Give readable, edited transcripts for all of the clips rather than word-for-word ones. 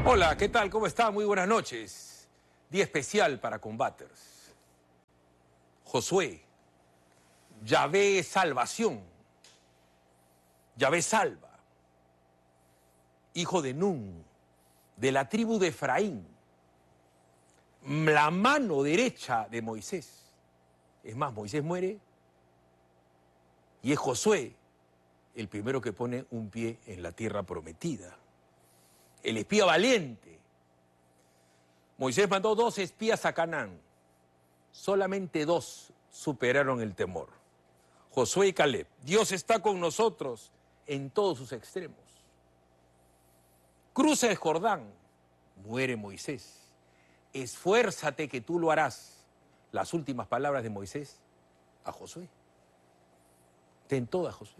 Hola, ¿qué tal? ¿Cómo está? Muy buenas noches. Día especial para Combaters. Josué, Yahvé es salvación. Yahvé salva. Hijo de Nun, de la tribu de Efraín. La mano derecha de Moisés. Es más, Moisés muere y es Josué el primero que pone un pie en la tierra prometida. El espía valiente. Moisés mandó 2 espías a Canaán. Solamente 2 superaron el temor. Josué y Caleb. Dios está con nosotros en todos sus extremos. Cruza el Jordán. Muere Moisés. Esfuérzate que tú lo harás. Las últimas palabras de Moisés a Josué. Ten toda, Josué.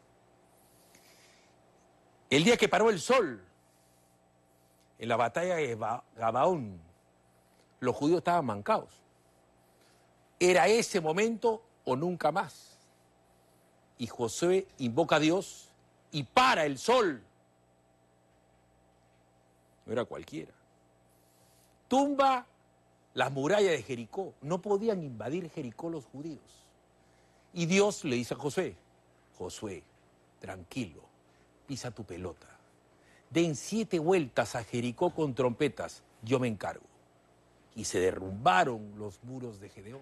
El día que paró el sol, en la batalla de Gabaón, los judíos estaban mancados. Era ese momento o nunca más. Y Josué invoca a Dios y para el sol. No era cualquiera. Tumba las murallas de Jericó. No podían invadir Jericó los judíos. Y Dios le dice a Josué, Josué, tranquilo, pisa tu pelota. Den 7 vueltas a Jericó con trompetas, yo me encargo. Y se derrumbaron los muros de Gedeón.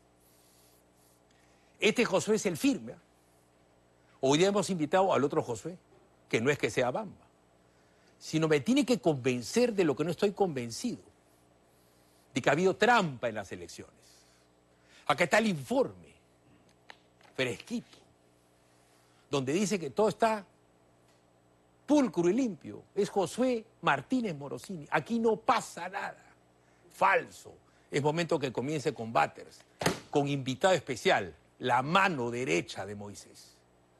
Este Josué es el firme. Hoy día hemos invitado al otro Josué, que no es que sea bamba, sino me tiene que convencer de lo que no estoy convencido, de que ha habido trampa en las elecciones. Acá está el informe, fresquito, donde dice que todo está pulcro y limpio. Es Josué Martínez Morosini. Aquí no pasa nada. Falso. Es momento que comience Combaters, con invitado especial, la mano derecha de Moisés.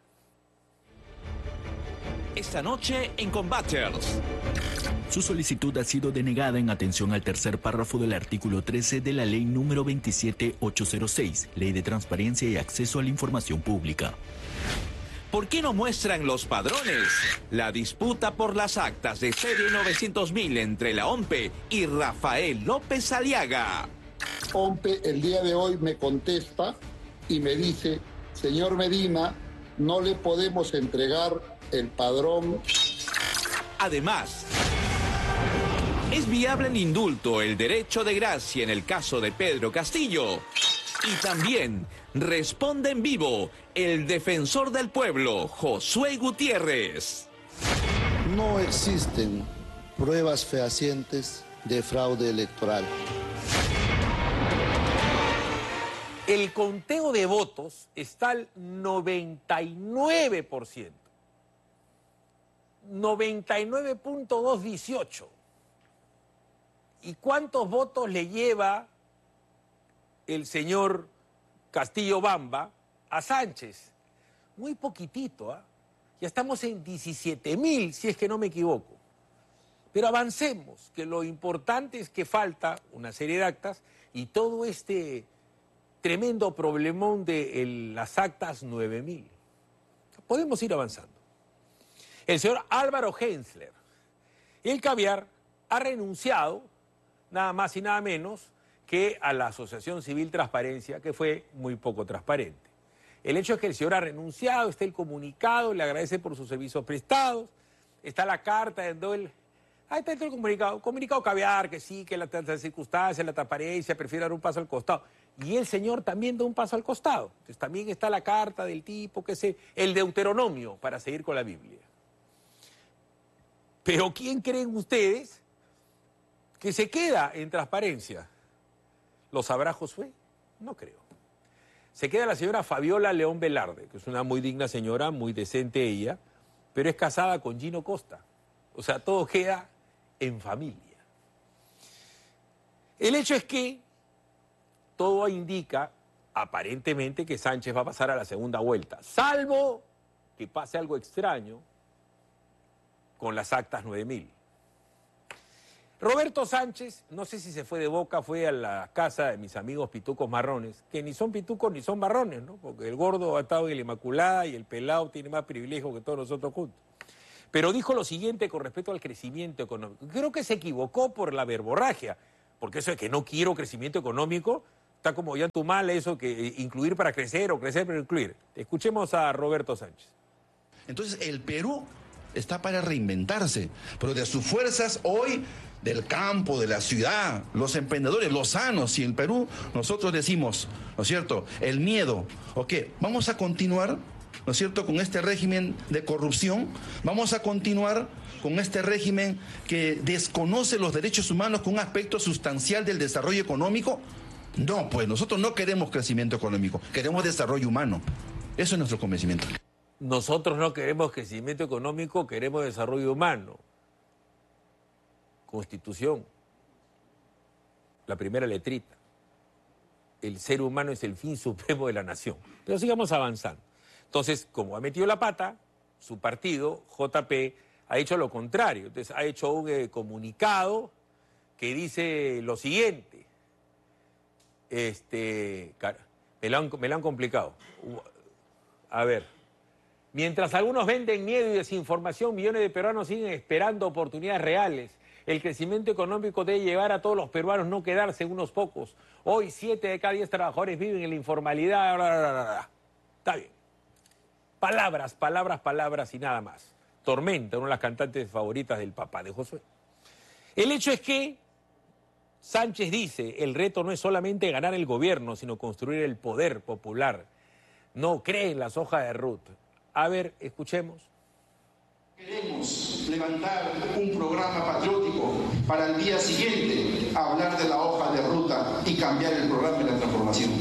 Esta noche en Combaters. Su solicitud ha sido denegada en atención al tercer párrafo del artículo 13 de la Ley número 27806, Ley de Transparencia y Acceso a la Información Pública. ¿Por qué no muestran los padrones? La disputa por las actas de serie 900.000 entre la OMPE y Rafael López Aliaga. OMPE el día de hoy me contesta y me dice, señor Medina, no le podemos entregar el padrón. Además, ¿es viable el indulto, el derecho de gracia en el caso de Pedro Castillo? Y también responde en vivo el defensor del pueblo, Josué Gutiérrez. No existen pruebas fehacientes de fraude electoral. El conteo de votos está al 99%. 99.218. ¿Y cuántos votos le lleva el señor Castillo Bamba a Sánchez? Muy poquitito, ¿ah? Ya estamos en 17.000, si es que no me equivoco. Pero avancemos, que lo importante es que falta una serie de actas y todo este tremendo problemón de las actas 9.000. Podemos ir avanzando. El señor Álvaro Hensler, el caviar, ha renunciado nada más y nada menos que a la Asociación Civil Transparencia, que fue muy poco transparente. El hecho es que el señor ha renunciado, está el comunicado, le agradece por sus servicios prestados, está la carta de él. Ahí está el comunicado caviar, que sí, que la circunstancia, la transparencia, prefiere dar un paso al costado. Y el señor también da un paso al costado. Entonces también está la carta del tipo, que es el Deuteronomio, para seguir con la Biblia. Pero ¿quién creen ustedes que se queda en transparencia? ¿Lo sabrá Josué? No creo. Se queda la señora Fabiola León Velarde, que es una muy digna señora, muy decente ella, pero es casada con Gino Costa. O sea, todo queda en familia. El hecho es que todo indica, aparentemente, que Sánchez va a pasar a la segunda vuelta, salvo que pase algo extraño con las actas 9.000. Roberto Sánchez, no sé si se fue de Boca, fue a la casa de mis amigos pitucos marrones, que ni son pitucos ni son marrones, ¿no? Porque el gordo ha estado en la Inmaculada y el pelado tiene más privilegio que todos nosotros juntos. Pero dijo lo siguiente con respecto al crecimiento económico. Creo que se equivocó por la verborragia, porque eso de que no quiero crecimiento económico, está como ya tu mal eso que incluir para crecer o crecer para incluir. Escuchemos a Roberto Sánchez. Entonces el Perú está para reinventarse, pero de sus fuerzas hoy, del campo, de la ciudad, los emprendedores, los sanos, y el Perú, nosotros decimos, ¿no es cierto?, el miedo, ¿ok? Vamos a continuar, ¿no es cierto?, con este régimen de corrupción, vamos a continuar con este régimen que desconoce los derechos humanos con un aspecto sustancial del desarrollo económico. No, pues nosotros no queremos crecimiento económico, queremos desarrollo humano. Eso es nuestro convencimiento. Nosotros no queremos crecimiento económico, queremos desarrollo humano. Constitución, la primera letrita. El ser humano es el fin supremo de la nación. Pero sigamos avanzando. Entonces, como ha metido la pata, su partido, JP, ha hecho lo contrario. Entonces, ha hecho un comunicado que dice lo siguiente. Me lo han complicado. A ver. Mientras algunos venden miedo y desinformación, millones de peruanos siguen esperando oportunidades reales. El crecimiento económico debe llevar a todos los peruanos, no quedarse en unos pocos. Hoy 7 de cada 10 trabajadores viven en la informalidad. Está bien. Palabras, palabras, palabras y nada más. Tormenta, una de las cantantes favoritas del papá de Josué. El hecho es que Sánchez dice, el reto no es solamente ganar el gobierno, sino construir el poder popular. No cree en las hojas de ruta. A ver, escuchemos. Queremos levantar un programa patriótico para el día siguiente hablar de la hoja de ruta y cambiar el programa de la transformación.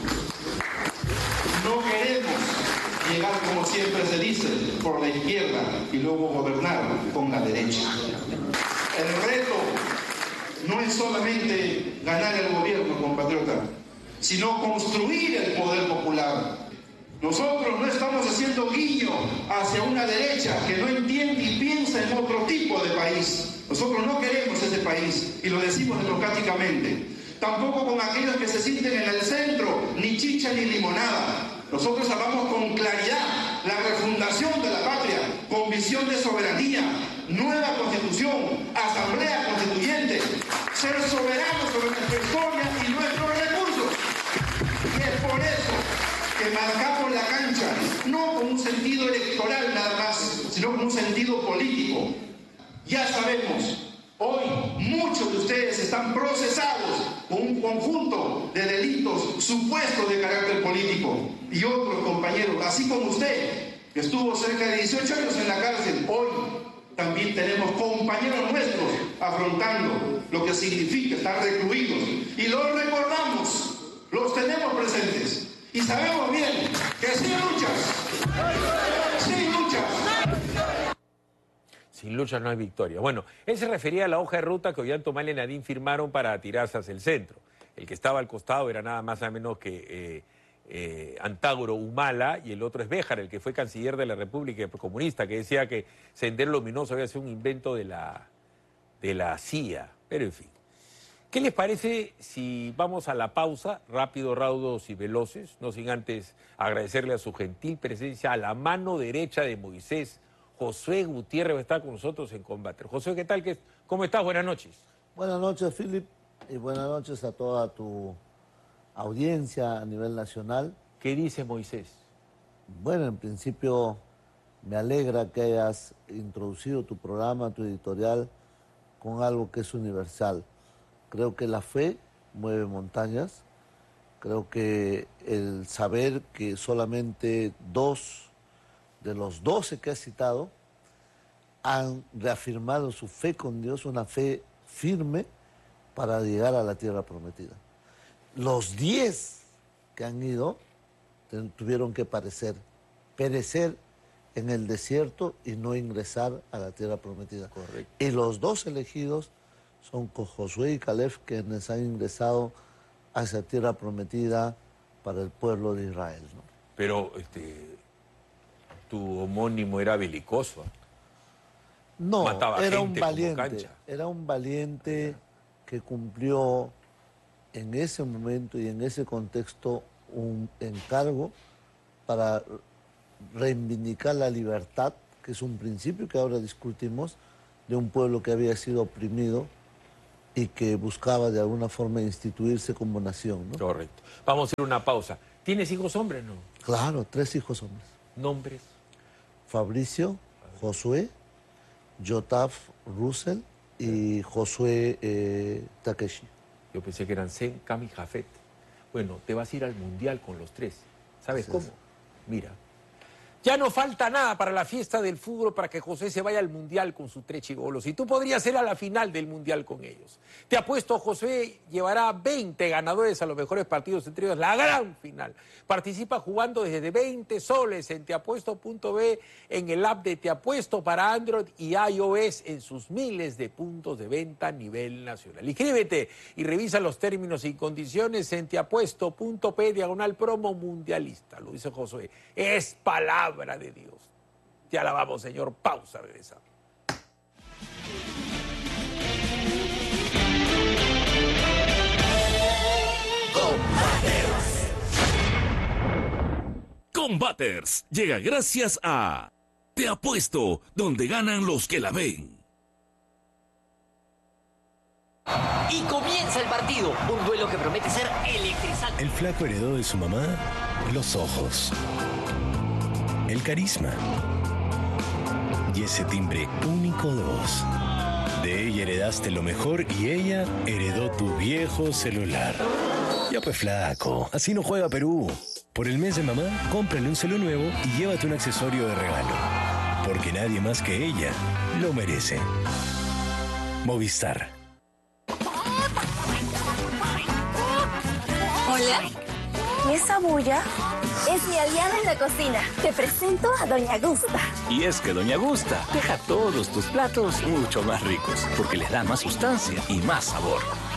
No queremos llegar, como siempre se dice, por la izquierda y luego gobernar con la derecha. El reto no es solamente ganar el gobierno, compatriota, sino construir el poder popular. Nosotros no estamos haciendo guiño hacia una derecha que no entiende y piensa en otro tipo de país. Nosotros no queremos ese país y lo decimos democráticamente. Tampoco con aquellos que se sienten en el centro, ni chicha ni limonada. Nosotros hablamos con claridad la refundación de la patria, con visión de soberanía, nueva constitución, asamblea constituyente, ser soberanos sobre nuestra historia y nuestros recursos. Y es por eso que marcamos la cancha, no con un sentido electoral nada más, sino con un sentido político. Ya sabemos, hoy muchos de ustedes están procesados con un conjunto de delitos supuestos de carácter político. Y otros compañeros, así como usted, que estuvo cerca de 18 años en la cárcel, hoy también tenemos compañeros nuestros afrontando lo que significa estar recluidos. Y los recordamos, los tenemos presentes. Y sabemos bien que sin luchas no hay victoria. Bueno, él se refería a la hoja de ruta que Ollanta y Nadine firmaron para tirarse hacia el centro. El que estaba al costado era nada más o menos que Antágoro Humala, y el otro es Béjar, el que fue canciller de la República Comunista, que decía que Sendero Luminoso había sido un invento de la CIA. Pero en fin. ¿Qué les parece si vamos a la pausa, rápido, raudos y veloces, no sin antes agradecerle a su gentil presencia a la mano derecha de Moisés, Josué Gutiérrez, está con nosotros en combate. Josué, ¿qué tal? ¿Cómo estás? Buenas noches. Buenas noches, Philip, y buenas noches a toda tu audiencia a nivel nacional. ¿Qué dice Moisés? Bueno, en principio me alegra que hayas introducido tu programa, tu editorial, con algo que es universal. Creo que la fe mueve montañas. Creo que el saber que solamente 2 de los 12 que has citado han reafirmado su fe con Dios, una fe firme para llegar a la tierra prometida. Los 10 que han ido tuvieron que perecer en el desierto y no ingresar a la tierra prometida. Correcto. Y los 2 elegidos son con Josué y Caleb, quienes han ingresado a esa tierra prometida para el pueblo de Israel, ¿no? Pero tu homónimo era belicoso. No, mataba era gente un valiente. como cancha. Era un valiente que cumplió en ese momento y en ese contexto un encargo para reivindicar la libertad que es un principio que ahora discutimos, de un pueblo que había sido oprimido y que buscaba de alguna forma instituirse como nación, ¿no? Correcto. Vamos a hacer una pausa. ¿Tienes hijos hombres, no? Claro, 3 hijos hombres. ¿Nombres? Fabricio, Josué, Yotaf Russell y Josué Takeshi. Yo pensé que eran Zen, Cam y Jafet. Bueno, te vas a ir al Mundial con los 3. ¿Sabes cómo? Mira. Ya no falta nada para la fiesta del fútbol para que José se vaya al Mundial con sus 3 chibolos. Y tú podrías ir a la final del Mundial con ellos. Te apuesto, José llevará 20 ganadores a los mejores partidos entre ellos, la gran final. Participa jugando desde 20 soles en teapuesto.b, en el app de Teapuesto para Android y iOS, en sus miles de puntos de venta a nivel nacional. Inscríbete y revisa los términos y condiciones en teapuesto.p/promo mundialista. Lo dice Josué. Es palabra de Dios. Te alabamos, Señor. Pausa, regresamos. Combaters llega gracias a Te Apuesto, donde ganan los que la ven. Y comienza el partido, un duelo que promete ser electrizante. El flaco heredó de su mamá los ojos, el carisma y ese timbre único de voz. De ella heredaste lo mejor y ella heredó tu viejo celular. Ya pues flaco, así no juega Perú. Por el mes de mamá, cómprale un celu nuevo y llévate un accesorio de regalo. Porque nadie más que ella lo merece. Movistar. Hola. ¿Y esa bulla? Es mi aliada en la cocina. Te presento a Doña Gusta. Y es que Doña Gusta deja todos tus platos mucho más ricos, porque les da más sustancia y más sabor.